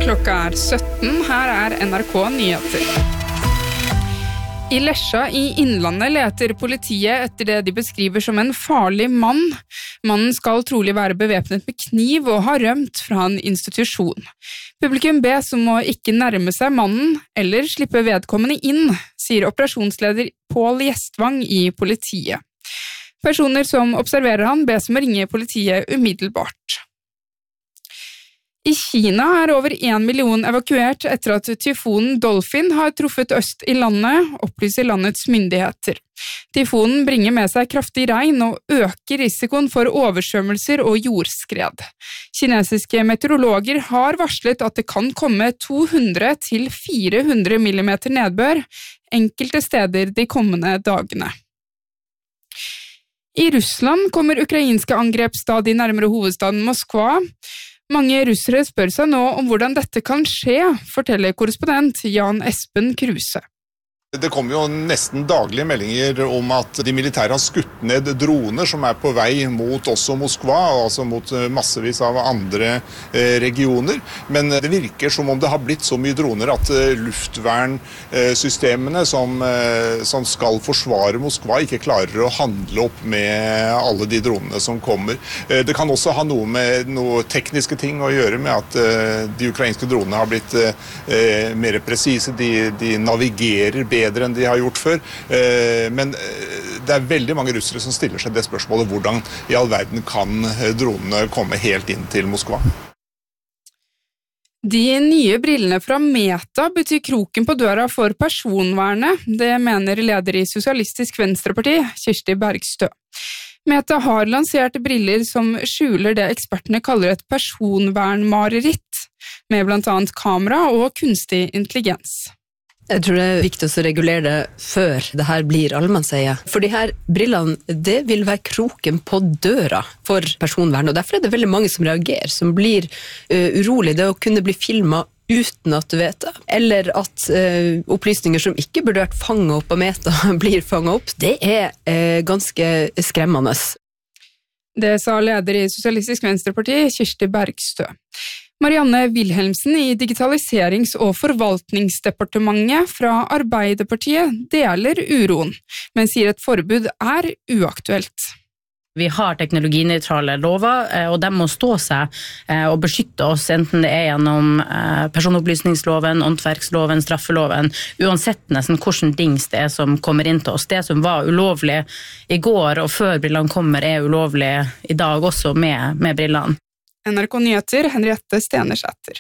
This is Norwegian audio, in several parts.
Klokka 17, her NRK Nyheter. I Lesja i Innlandet leter politiet etter det de beskriver som en farlig mann. Mannen skal trolig være bevæpnet med kniv og ha rømt fra en institusjon. Publikum bes om å ikke nærme seg mannen eller slippe vedkommende inn, sier operasjonsleder Pål Gjestvang i politiet. Personer som observerer han bes om å ringe politiet umiddelbart. I Kina er over 1 million evakuert etter at tyfonen Dolphin har truffet øst i landet, opplyser landets myndigheter. Tyfonen bringer med seg kraftig regn og øker risikoen for oversvømmelser og jordskred. Kinesiske meteorologer har varslet at det kan komme 200 til 400 millimeter nedbør enkelte steder de kommende dagene. I Russland kommer ukrainske angrep stadig nærmere hovedstaden Moskva. Mange russere spør seg nå om hvordan dette kan skje, forteller korrespondent Jan Espen Kruse. Det kommer jo nesten daglige meldinger om at de militære har skutt ned droner som er på vei mot også Moskva, altså mot massevis av andre regioner. Men det virker som om det har blitt så mye droner at luftvernsystemene som skal forsvare Moskva ikke klarer å handle opp med alle de dronene som kommer. Det kan også ha noe med noen tekniske ting å gjøre med at de ukrainske dronene har blitt mer presise, de navigerer bedre enn de har gjort før, men det er veldig mange russere som stiller seg det spørsmålet, hvordan i all verden kan dronene komme helt inn til Moskva? De nye brillene fra Meta betyr kroken på døra for personvernet, det mener leder i Sosialistisk Venstreparti, Kirsti Bergstø. Meta har lansert briller som skjuler det ekspertene kaller et personvernmareritt, med blant annet kamera og kunstig intelligens. Jeg tror det er viktig å regulere det før det her blir allmannseie. For de her brillene, det vil være kroken på døra for personvern, og derfor er det veldig mange som reagerer, som blir urolig. Det å kunne bli filmet uten at du vet det, eller at opplysninger som ikke burde vært fanget opp av Meta blir fanget opp, det er ganske skremmende. Det sa leder i Sosialistisk Venstreparti, Kirsti Bergstø. Marianne Wilhelmsen i Digitaliserings- og forvaltningsdepartementet fra Arbeiderpartiet deler uroen, men sier et forbud er uaktuelt. Vi har teknologinøytrale lover, og de må stå seg og beskytte oss, enten det er gjennom personopplysningsloven, åndsverksloven, straffeloven, uansett nesten hvordan dings det er som kommer inn til oss. Det som var ulovlig i går og før brillene kommer er ulovlig i dag også med brillene. NRK Nyheter, Henriette Stenersæter.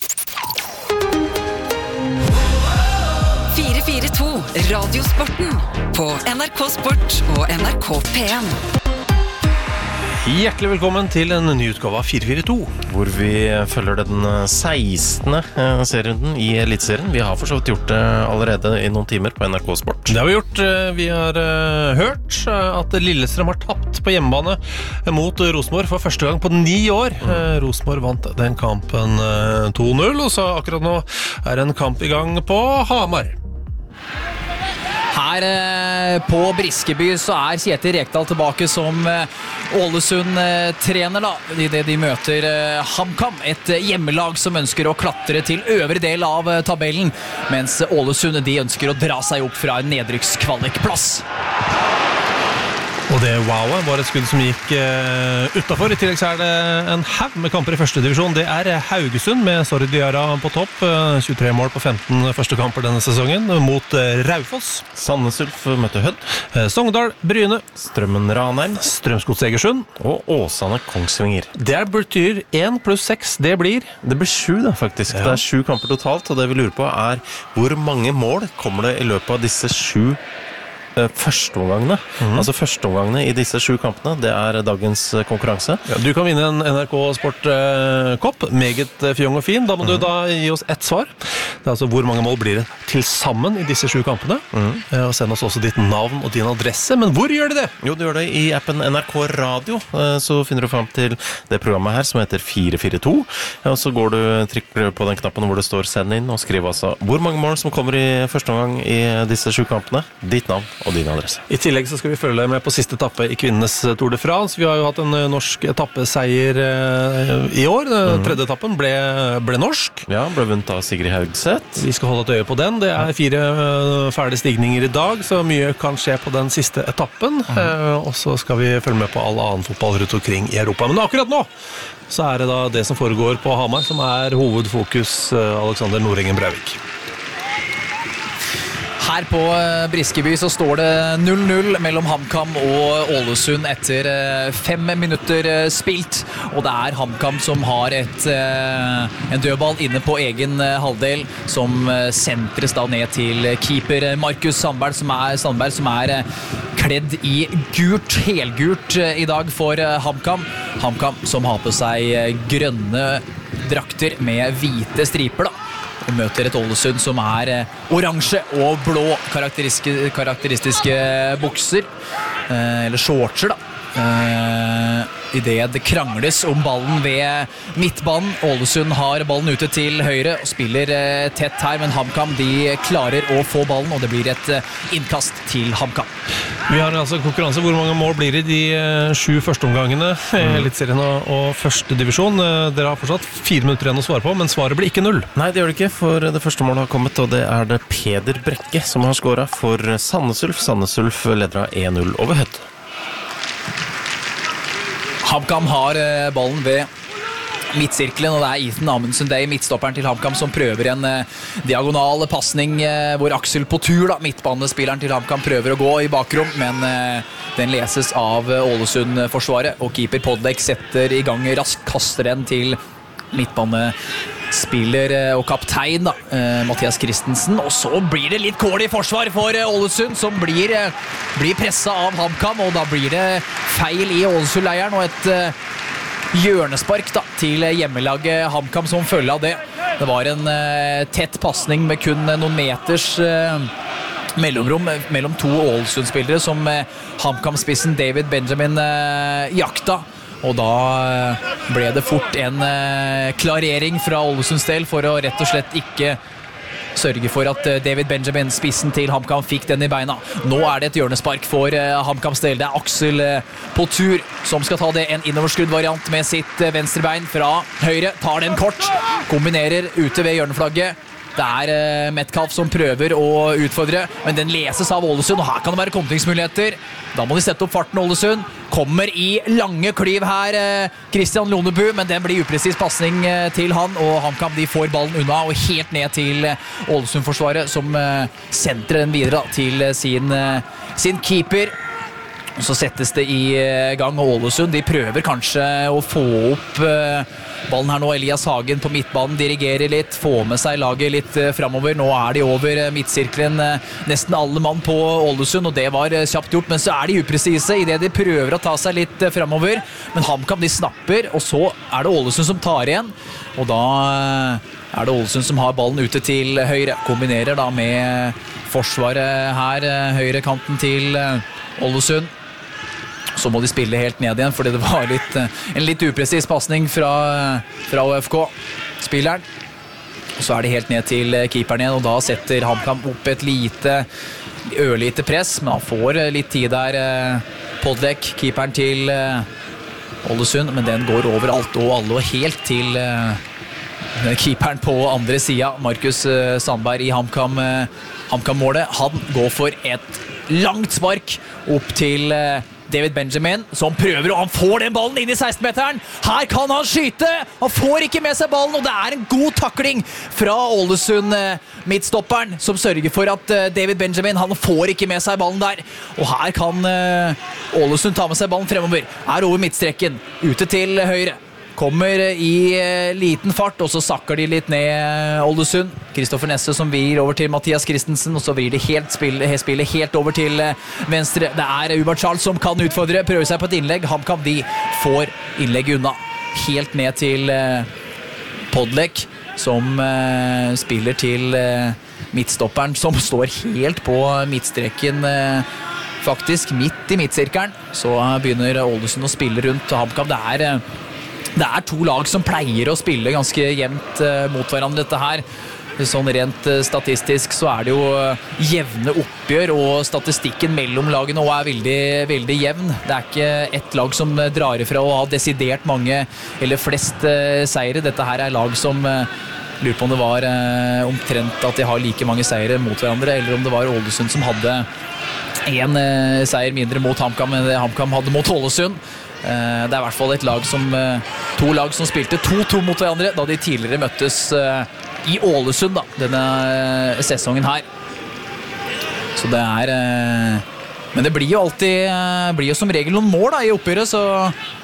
442 Radiosporten på NRK Sport og NRK P1. Hjertelig velkommen til en ny utgave av 442, hvor vi følger den 16. serierunden i Eliteserien. Vi har for så vidt gjort det allerede i noen timer på NRK Sport. Det har vi gjort. Vi har hørt at Lillestrøm har tapt på hjemmebane mot Rosenborg for første gang på 9 år. Rosenborg vant den kampen 2-0, og så akkurat nå er en kamp i gang på Hamar. Her på Briskeby så er Kjetil Rekdal tilbake som Ålesund-trener i det de møter HamKam, et hjemmelag som ønsker å klatre til øvre del av tabellen, mens Ålesund de ønsker å dra seg opp fra en nedrykkskvalikplass. Og det wowet var et skudd som gikk utenfor. I tillegg så er det en haug med kamper i første divisjon. Det er Haugesund med Sorry Diarra på topp. 23 mål på 15 første kamper denne sesongen mot Raufoss. Sandnes Ulf møter Hødd. Sogndal, Bryne, Strømmen Ranheim, Strømsgods Egersund og Åsane Kongsvinger. Det betyr 1 pluss 6, det blir 7 da faktisk. Ja. Det er 7 kamper totalt, og det vi lurer på er hvor mange mål kommer det i løpet av disse 7 førsteomgangene. Altså førsteomgangene i disse 7 kampene, det er dagens konkurranse. Ja, du kan vinne en NRK Sport-kopp, meget fjong og fin. Da må du da gi oss ett svar. Det er altså hvor mange mål blir det til sammen i disse 7 kampene. Og send oss også ditt navn og din adresse, men hvor gjør de det? Jo, du gjør det i appen NRK Radio, så finner du frem til det programmet her som heter 442, og så går du, trykker på den knappen hvor det står send inn, og skriver altså hvor mange mål som kommer i første omgang i disse 7 kampene, ditt navn og din adresse. I tillegg så skal vi følge med på siste etappe i kvinnenes Tour de France. Vi har jo hatt en norsk etappeseier i år. Tredje etappen ble norsk. Ja, ble vunnet av Sigrid Haugseth. Vi skal holde et øye på den. Det er 4 ferdige stigninger i dag, så mye kan skje på den siste etappen. Og så skal vi følge med på all annen fotball rundt omkring i Europa. Men akkurat nå så er det da det som foregår på Hamar, som er hovedfokus. Alexander Nordengen Breivik. Her på Briskeby så står det 0-0 mellom HamKam og Ålesund etter 5 minutter spilt, og det er HamKam som har en dødball inne på egen halvdel, som sentres da ned til keeper Markus Sandberg, som er kledd i gult, helgult i dag for HamKam. HamKam som har på seg grønne drakter med hvite striper da. Og møter et Ålesund som er oransje og blå karakteristiske bukser, eller shortser da. I det krangles om ballen ved midtbanen. Ålesund har ballen ute til høyre og spiller tett her, men HamKam de klarer å få ballen, og det blir et innkast til HamKam. Vi har altså konkurranse. Hvor mange mål blir det de 7 første omgangene i Eliteserien og første divisjon? Dere har fortsatt 4 minutter igjen å svare på, men svaret blir ikke 0. Nei, det gjør det ikke, for det første målet har kommet, og det er det Peder Brekke som har skåret for Sandnes Ulf. Sandnes Ulf leder av 1-0 over Hødd. HamKam har ballen ved midtsirkelen, og det er Ethan Amundsen, det er midtstopperen til HamKam, som prøver en diagonal passning hvor Aksel på tur, da, midtbanespilleren til HamKam, prøver å gå i bakrom, men den leses av Ålesund-forsvaret, og keeper Podlek setter i gang raskt, kaster den til midtbanespiller og kaptein da, Mathias Christensen, og så blir det litt kål i forsvar for Ålesund, som blir presset av HamKam, og da blir det feil i Ålesund-leiren, og et hjørnespark da, til hjemmelaget HamKam som følge av det. Det var en tett passning med kun noen meters mellomrom mellom 2 Ålesund-spillere som HamKam-spissen David Benjamin jakta. Og da ble det fort en klarering fra Ålesunds del for å rett og slett ikke sørge for at David Benjamin, spissen til HamKam, fikk den i beina. Nå er det et hjørnespark for HamKams del. Det er Aksel på tur som skal ta det, en innoverskrudd variant med sitt venstre bein fra høyre. Tar den kort, kombinerer ute ved hjørneflagget. Det er Metcalf som prøver å utfordre, men den leses av Ålesund, og her kan det være kontringsmuligheter. Da må de sette opp farten, Ålesund. Kommer i lange klyv her, Christian Lonebu, men den blir upresis passning til han, og HamKam de får ballen unna, og helt ned til Ålesund-forsvaret, som sentrer den videre til sin keeper. Og så settes det i gang, og Ålesund de prøver kanskje å få opp ballen her nå. Elias Hagen på midtbanen dirigerer litt, får med seg laget litt fremover. Nå er de over midtsirkelen, nesten alle mann på Ålesund, og det var kjapt gjort, men så er de upresise i det de prøver å ta seg litt fremover. Men HamKam de snapper, og så er det Ålesund som tar igjen, og da er det Ålesund som har ballen ute til høyre. Kombinerer da med forsvaret her, høyre kanten til Ålesund. Så må de spille helt ned igjen, fordi det var en litt upresis passning fra ÅFK-spilleren. Og så er det helt ned til keeperen igjen, og da setter HamKam opp et ørlite press, men han får litt tid der, Podlek, keeperen til Ålesund, men den går over alt og alle, og helt til keeperen på andre siden, Markus Sandberg i HamKam-målet. Han går for et langt spark opp til David Benjamin, som prøver, og han får den ballen inn i 16-meteren. Her kan han skyte! Han får ikke med seg ballen, og det er en god takling fra Ålesund midtstopperen, som sørger for at David Benjamin, han får ikke med seg ballen der. Og her kan Ålesund ta med seg ballen fremover. Er over midtstreken, ute til høyre. Kommer i liten fart, og så sakker de litt ned Ålesund. Kristoffer Nesse som vir over til Mathias Christensen, og så vir de spillet helt over til venstre. Det er Ubert Charles som kan utfordre, prøver seg på et innlegg. HamKam de får innlegg unna. Helt ned til Podlek. som spiller til midtstopperen, som står helt på midtstreken, faktisk midt i midtsirkelen. Så begynner Ålesund å spille rundt HamKam. Det er to lag som pleier å spille ganske jevnt mot hverandre dette her. Sånn rent statistisk så er det jo jevne oppgjør, og statistikken mellom lagene også er veldig, veldig jevn. Det er ikke ett lag som drar ifra å ha desidert mange eller flest seire. Dette her er lag som lurer på om det var omtrent at de har like mange seire mot hverandre, eller om det var Ålesund som hadde en seier mindre mot HamKam enn det HamKam hadde mot Ålesund. Det er i hvert fall to lag som spilte 2-2 mot hverandre da de tidligere møttes i Ålesund da, denne sesongen her. Så det men det blir jo alltid som regel noen mål da, i oppgjøret, så